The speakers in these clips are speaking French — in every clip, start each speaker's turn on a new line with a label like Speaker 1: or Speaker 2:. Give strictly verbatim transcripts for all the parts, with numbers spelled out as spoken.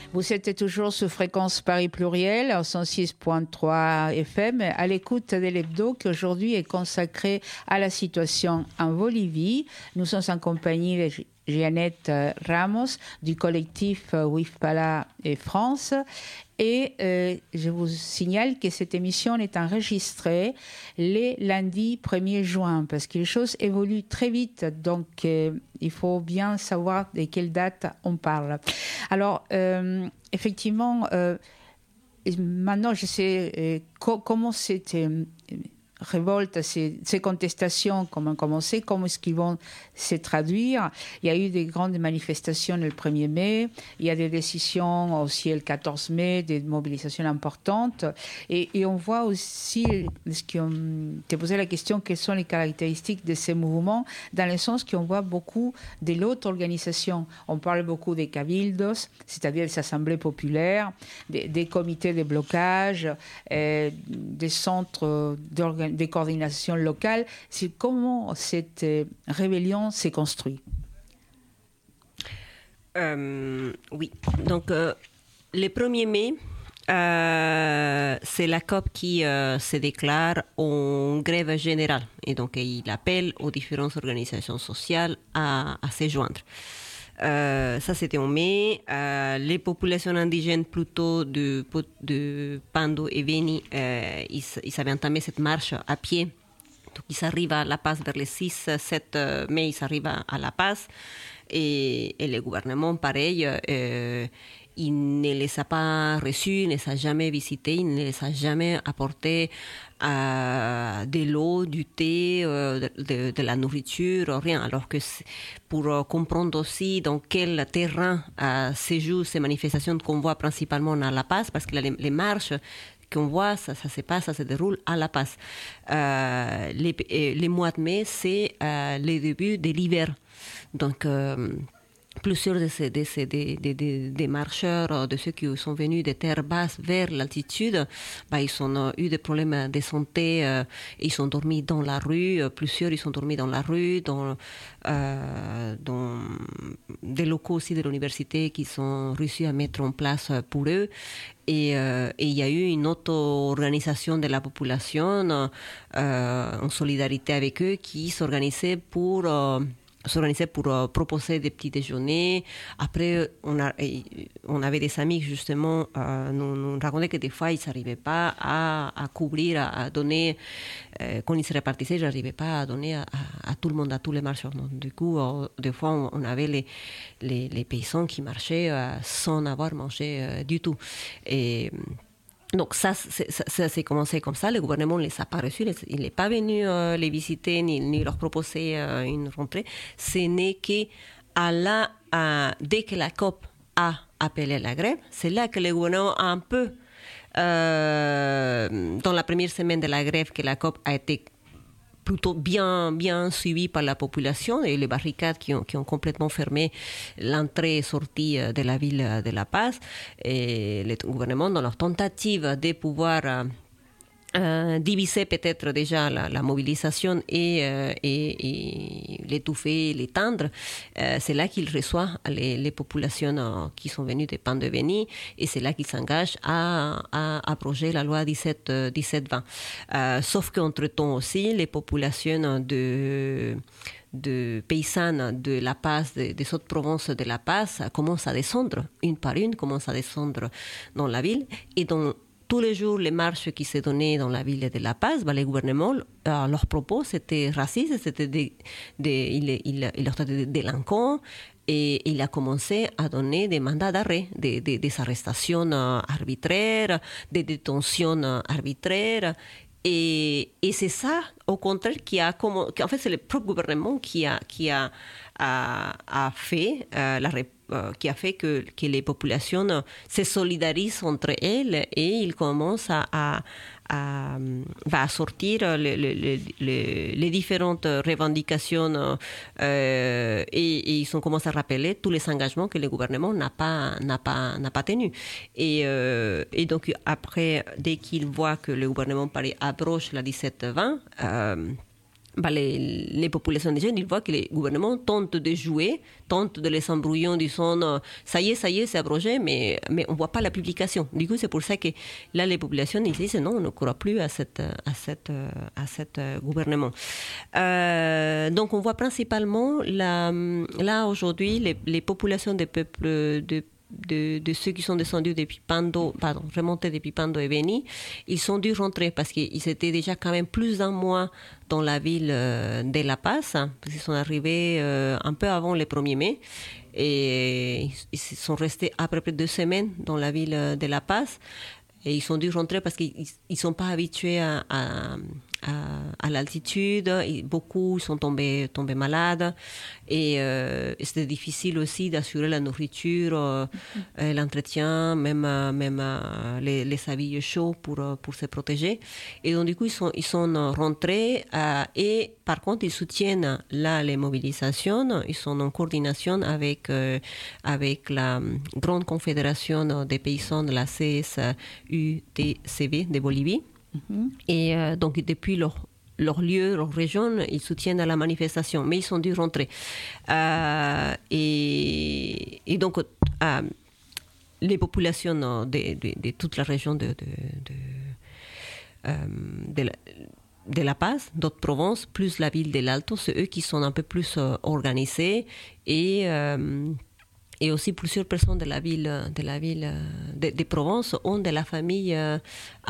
Speaker 1: Vous êtes toujours sur Fréquence Paris Pluriel, en cent six virgule trois F M, à l'écoute de l'hebdo qui aujourd'hui est consacré à la situation en Bolivie. Nous sommes en compagnie de Jeannette Ramos du collectif WIFPALA et France. Et euh, je vous signale que cette émission est enregistrée le lundi premier juin parce que les choses évoluent très vite. Donc, euh, il faut bien savoir de quelle date on parle. Alors, euh, effectivement, euh, maintenant, je sais euh, co- comment c'était... Euh, révoltes, ces, ces contestations, comment commencer, comment est-ce qu'ils vont se traduire. Il y a eu des grandes manifestations le premier mai, il y a des décisions aussi le quatorze mai, des mobilisations importantes, et, et on voit aussi, ce qui ont te posé la question, quelles sont les caractéristiques de ces mouvements, dans le sens qu'on voit beaucoup de l'autre organisation. On parle beaucoup des cabildos, c'est-à-dire des assemblées populaires, des, des comités de blocage, euh, des centres d'organisation, des coordinations locales. C'est comment cette euh, rébellion s'est construite.
Speaker 2: Euh, oui, donc euh, le premier mai, euh, c'est la C O P qui euh, se déclare en grève générale et donc il appelle aux différentes organisations sociales à, à se joindre. Euh, ça, c'était en mai. Euh, les populations indigènes, plutôt de, de Pando et Beni, euh, ils, ils avaient entamé cette marche à pied. Donc, ils arrivent à La Paz vers le six sept mai, ils arrivent à La Paz. Et, et le gouvernement, pareil, euh, il ne les a pas reçus, il ne les a jamais visités, il ne les a jamais apporté euh, de l'eau, du thé, euh, de, de, de la nourriture, rien. Alors que pour euh, comprendre aussi dans quel terrain euh, se jouent ces manifestations qu'on voit principalement à La Paz, parce que les, les marches qu'on voit, ça, ça se passe, ça se déroule à La Paz. Euh, les, les mois de mai, c'est euh, le début de l'hiver. Donc, euh, plusieurs de ces, de ces de, de, de, de marcheurs, de ceux qui sont venus des terres basses vers l'altitude, bah, ils ont euh, eu des problèmes de santé, euh, ils ont dormi dans la rue, euh, plusieurs ils ont dormi dans la rue, dans, euh, dans des locaux aussi de l'université qui sont réussis à mettre en place pour eux. Et, euh, et il y a eu une auto-organisation de la population euh, en solidarité avec eux qui s'organisait pour... Euh, s'organisait pour euh, proposer des petits déjeuners. Après, on, a, on avait des amis qui, justement, euh, nous, nous racontaient que des fois, ils n'arrivaient pas à, à couvrir, à, à donner, euh, quand ils se répartissaient, ils n'arrivaient pas à donner à, à, à tout le monde, à tous les marcheurs. Donc, du coup, euh, des fois, on, on avait les, les, les paysans qui marchaient euh, sans avoir mangé euh, du tout. Et... Donc ça, c'est, ça, ça s'est commencé comme ça. Le gouvernement ne les a pas reçus, il n'est pas venu euh, les visiter ni, ni leur proposer euh, une rentrée. Ce n'est qu'à la, à, dès que la C O P a appelé la grève, c'est là que le gouvernement a un peu, euh, dans la première semaine de la grève, que la C O P a été plutôt bien, bien suivi par la population et les barricades qui ont, qui ont complètement fermé l'entrée et sortie de la ville de La Paz. Et le gouvernement, dans leur tentative de pouvoir euh, euh, diviser peut-être déjà la, la mobilisation et, euh, et, et l'étouffer, l'étendre, euh, c'est là qu'il reçoit les, les populations euh, qui sont venues de Pando de Beni et c'est là qu'il s'engage à, à abroger la loi dix-sept vingt. Euh, sauf qu'entre-temps aussi, les populations de... de paysannes de La Paz, de, des autres provinces de La Paz, commencent à descendre, une par une, commencent à descendre dans la ville. Et dans tous les jours, les marches qui se donnaient dans la ville de La Paz, bah, le gouvernement, euh, leurs propos, c'était raciste, c'était des, des, il, il, il leur était des délinquants, et il a commencé à donner des mandats d'arrêt, des, des, des arrestations arbitraires, des détentions arbitraires. Et, et c'est ça, au contraire, qui a, comme, en fait, c'est le propre gouvernement qui a, qui a, a, a fait euh, la réponse. Qui a fait que, que les populations se solidarisent entre elles et ils commencent à, à, à, à sortir les, les, les, les différentes revendications euh, et, et ils ont commencé à rappeler tous les engagements que le gouvernement n'a pas, n'a pas, n'a pas tenus. Et, euh, et donc après, dès qu'ils voient que le gouvernement Paris abroge la dix-sept vingt, euh, bah, les, les populations indigènes, ils voient que les gouvernements tentent de jouer, tentent de les embrouiller en disant euh, ça y est, ça y est, c'est abrogé, mais, mais on ne voit pas la publication. Du coup, c'est pour ça que là, les populations, ils disent non, on ne croit plus à cette, à cette, à cette euh, gouvernement. Euh, donc, on voit principalement, la, là, aujourd'hui, les, les populations des peuples de De, de ceux qui sont descendus depuis Pando, pardon, remontés depuis Pando et Beni, ils sont dû rentrer parce qu'ils étaient déjà quand même plus d'un mois dans la ville euh, de La Paz, hein, parce qu'ils sont arrivés euh, un peu avant le premier mai, et ils, ils sont restés à peu près deux semaines dans la ville de La Paz, et ils sont dû rentrer parce qu'ils ne sont pas habitués à, à À, à l'altitude, beaucoup sont tombés, tombés malades et euh, c'était difficile aussi d'assurer la nourriture, euh, mm-hmm. l'entretien, même, même euh, les, les habits chauds pour, pour se protéger. Et donc du coup ils sont, ils sont rentrés euh, et par contre ils soutiennent là les mobilisations, ils sont en coordination avec, euh, avec la grande confédération des paysans de la C S U T C V de Bolivie. Mm-hmm. Et euh, donc, depuis leur, leur lieu, leur région, ils soutiennent à la manifestation, mais ils sont dû rentrer. Euh, et, et donc, euh, les populations de, de, de toute la région de, de, de, euh, de, la, de La Paz, d'autres provinces, plus la ville de l'Alto, c'est eux qui sont un peu plus euh, organisés et... Euh, Et aussi plusieurs personnes de la ville, de la ville de, de Provence ont de la famille à,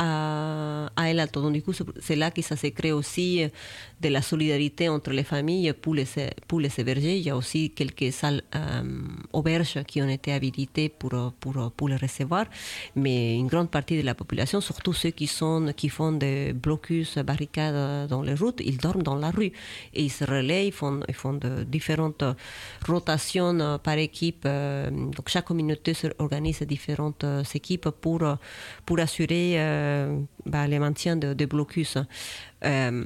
Speaker 2: à El Alto. Donc du coup, c'est là que ça se crée aussi de la solidarité entre les familles pour les, pour les héberger. Il y a aussi quelques salles euh, auberges qui ont été habilitées pour, pour, pour les recevoir. Mais une grande partie de la population, surtout ceux qui, sont, qui font des blocus, barricades dans les routes, ils dorment dans la rue. Et ils se relaient, ils font, ils font de différentes rotations par équipe. Donc chaque communauté organise différentes euh, équipes pour, pour assurer euh, bah, le maintien de, de blocus. Euh,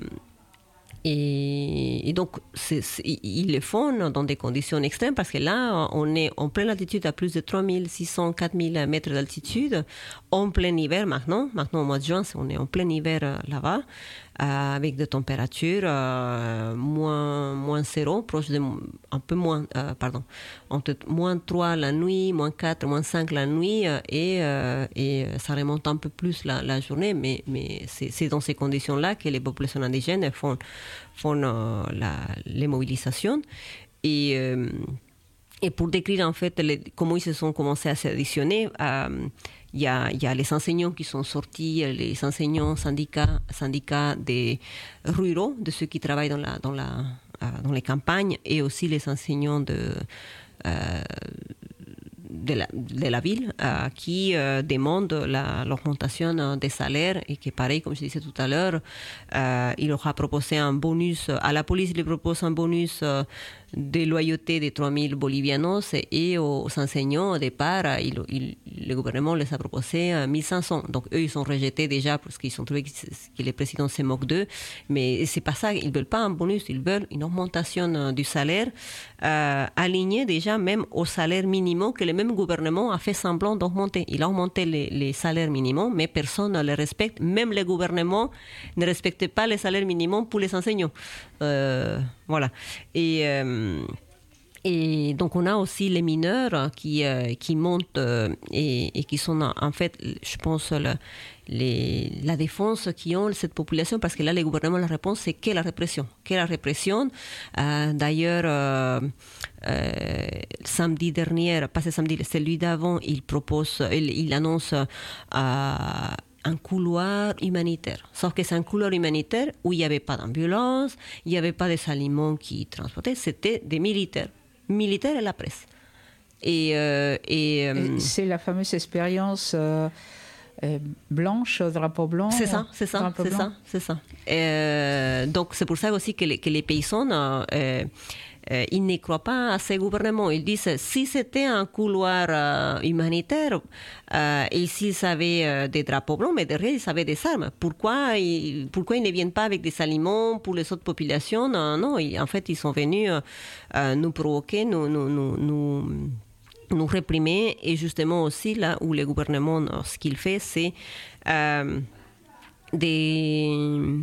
Speaker 2: et, et donc c'est, c'est, ils le font dans des conditions extrêmes parce que là on est en pleine altitude à plus de trois mille six cents à quatre mille mètres d'altitude, en plein hiver maintenant, maintenant au mois de juin on est en plein hiver là-bas. Euh, avec des températures euh, moins, moins zéro, proche de un peu moins, euh, pardon, entre moins trois la nuit, moins quatre, moins cinq la nuit, euh, et, euh, et ça remonte un peu plus la, la journée, mais, mais c'est, c'est dans ces conditions-là que les populations indigènes font, font euh, la, les mobilisations. Et, euh, et pour décrire en fait les, comment ils se sont commencés à s'additionner, euh, Il y, a, il y a les enseignants qui sont sortis, les enseignants syndicats, syndicats des ruraux, de ceux qui travaillent dans, la, dans, la, dans les campagnes, et aussi les enseignants de, euh, de, la, de la ville euh, qui euh, demandent la, l'augmentation des salaires et qui, pareil, comme je disais tout à l'heure, euh, il leur a proposé un bonus, à la police il propose un bonus euh, de loyauté de trois mille bolivianos et aux enseignants, au départ, il, il, le gouvernement les a proposé mille cinq cents. Donc, eux, ils sont rejetés déjà parce qu'ils ont trouvé que, que le président se moque d'eux. Mais c'est pas ça. Ils veulent pas un bonus. Ils veulent une augmentation du salaire euh, alignée déjà même au salaire minimum que le même gouvernement a fait semblant d'augmenter. Il a augmenté les, les salaires minimums, mais personne ne les respecte. Même le gouvernement ne respecte pas les salaires minimums pour les enseignants. Euh, voilà. Et... Euh, Et donc, on a aussi les mineurs qui, euh, qui montent euh, et, et qui sont en fait, je pense, le, les, la défense qui ont cette population, parce que là, le gouvernement, la réponse, c'est que la répression. Que la répression. Euh, d'ailleurs, euh, euh, samedi dernier, pas ce samedi, celui d'avant, il propose, il, il annonce euh, un couloir humanitaire. Sauf que c'est un couloir humanitaire où il n'y avait pas d'ambulance, il n'y avait pas des aliments qui transportaient, c'était des militaires. Militaires et la presse. Et, euh, et, euh,
Speaker 1: c'est la fameuse expérience euh, euh, blanche, drapeau blanc.
Speaker 2: C'est ça, c'est ça, c'est blanc. ça, c'est ça. Euh, donc c'est pour ça aussi que les, que les paysans, euh, euh, ils ne croient pas à ces gouvernements. Ils disent si c'était un couloir euh, humanitaire euh, et s'ils avaient euh, des drapeaux blancs, mais derrière ils avaient des armes. Pourquoi ils, pourquoi ils ne viennent pas avec des aliments pour les autres populations? Non, non, ils, en fait ils sont venus euh, nous provoquer, nous, nous, nous, nous nous réprimer, et justement aussi là où le gouvernement, ce qu'il fait, c'est euh, des,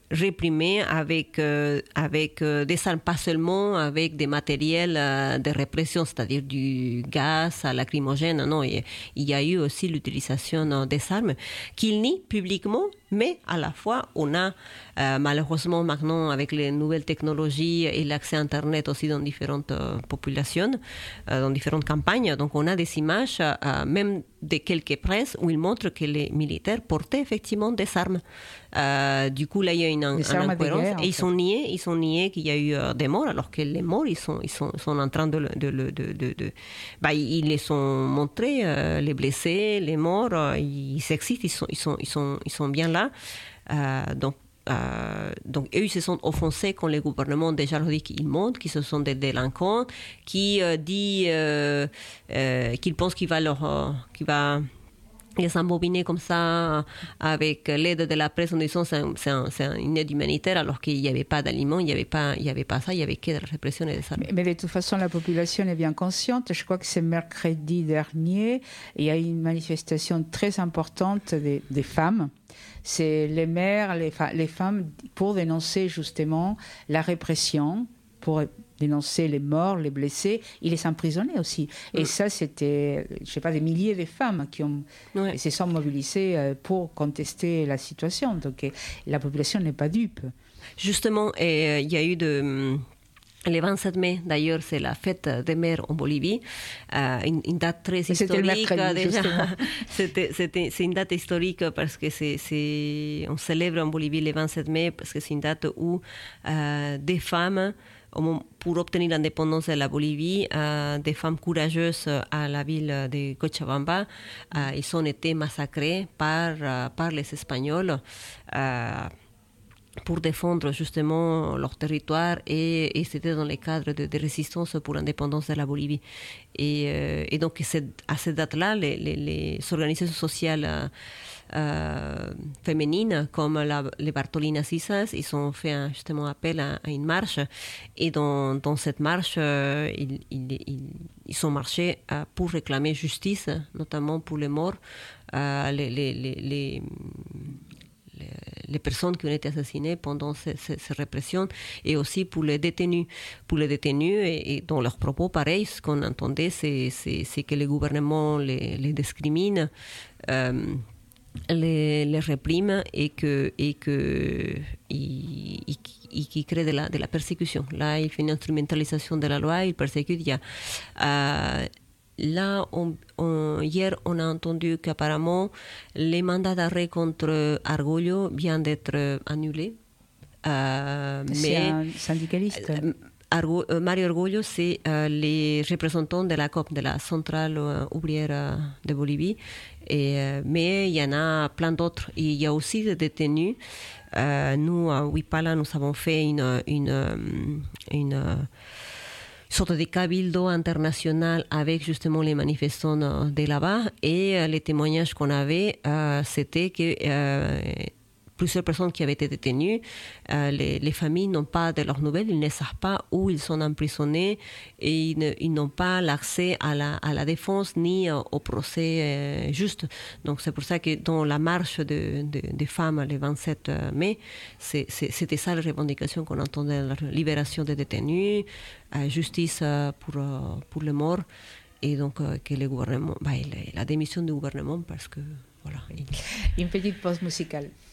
Speaker 2: réprimés avec, euh, avec euh, des armes, pas seulement avec des matériels euh, de répression, c'est-à-dire du gaz lacrymogène. Non, il, il y a eu aussi l'utilisation des armes qu'ils nient publiquement, mais à la fois, on a euh, malheureusement maintenant avec les nouvelles technologies et l'accès à Internet aussi dans différentes euh, populations, euh, dans différentes campagnes, donc on a des images, euh, même de quelques presses, où ils montrent que les militaires portaient effectivement des armes. Euh, du coup, là, il y a une, une incohérence. Guerre, et ils sont niés, ils sont niés qu'il y a eu euh, des morts, alors que les morts, ils sont, ils sont, sont en train de, de, de, de, de, de bah, ils les sont montrés, euh, les blessés, les morts, euh, ils existent, ils sont, ils sont, ils sont, ils sont bien là. Euh, donc, Euh, donc, eux, ils se sont offensés quand le gouvernement déjà leur dit qu'ils montent, qu'ils ce sont des délinquants, qui euh, dit euh, euh, qu'ils pensent qu'il va leur, euh, qu'il va les embobiner comme ça avec l'aide de la presse en disant c'est, un, c'est, un, c'est une aide humanitaire alors qu'il n'y avait pas d'aliments, il n'y avait pas, il n'y avait pas ça, il n'y avait que de la répression et des armes.
Speaker 1: Mais, mais de toute façon, la population est bien consciente. Je crois que c'est mercredi dernier, il y a eu une manifestation très importante des, des femmes. C'est les mères, les, fa- les femmes, pour dénoncer justement la répression, pour dénoncer les morts, les blessés, et les emprisonnés aussi. Et mmh. ça, c'était, je ne sais pas, des milliers de femmes qui ont, ouais. se sont mobilisées pour contester la situation. Donc la population n'est pas dupe.
Speaker 2: Justement, il y a eu de... Le vingt-sept mai, d'ailleurs, c'est la fête des mères en Bolivie, euh, une, une date très
Speaker 1: Mais
Speaker 2: historique.
Speaker 1: C'était le mercredi,
Speaker 2: déjà. c'était, c'était, c'est une date historique parce que c'est, c'est, on célèbre en Bolivie le vingt-sept mai parce que c'est une date où euh, des femmes, pour obtenir l'indépendance de la Bolivie, euh, des femmes courageuses à la ville de Cochabamba, euh, ils ont été massacrés par, euh, par les Espagnols. Euh, pour défendre justement leur territoire et, et c'était dans le cadre de, de résistance pour l'indépendance de la Bolivie. Et, euh, et donc c'est, à cette date-là, les, les, les organisations sociales euh, féminines comme la, les Bartolinas Isas, ils ont fait un, justement appel à, à une marche et dans, dans cette marche, euh, ils, ils, ils, ils ont marché euh, pour réclamer justice, notamment pour les morts, euh, les, les, les, les les personnes qui ont été assassinées pendant ces, ces, ces répressions et aussi pour les détenus. Pour les détenus et, et dans leurs propos, pareil, ce qu'on entendait, c'est, c'est, c'est que le gouvernement les, les discrimine, euh, les, les réprime et que et que il, il, il, il crée de la, de la persécution. Là, il fait une instrumentalisation de la loi, il persécute. Il y a, euh, Là, on, on, hier, on a entendu qu'apparemment, les mandats d'arrêt contre Argollo viennent d'être annulés.
Speaker 1: Euh, c'est mais, un syndicaliste.
Speaker 2: Euh, Argo, euh, Mario Argollo, c'est euh, les représentants de la C O P, de la Centrale euh, ouvrière de Bolivie. Et, euh, mais il y en a plein d'autres. Et il y a aussi des détenus. Euh, nous, à Huipala, nous avons fait une... une, une, une sorte de cabildo international avec justement les manifestants de là-bas et euh, les témoignages qu'on avait, euh, c'était que euh, plusieurs personnes qui avaient été détenues, euh, les, les familles n'ont pas de leurs nouvelles, ils ne savent pas où ils sont emprisonnés et ils, ne, ils n'ont pas l'accès à la, à la défense ni euh, au procès euh, juste. Donc c'est pour ça que dans la marche de, de, de femmes le vingt-sept mai, c'est, c'est, c'était ça la revendication qu'on entendait, la libération des détenus, euh, justice euh, pour, euh, pour les morts et donc euh, que le gouvernement, bah, la démission du gouvernement parce que voilà.
Speaker 1: Une petite pause musicale.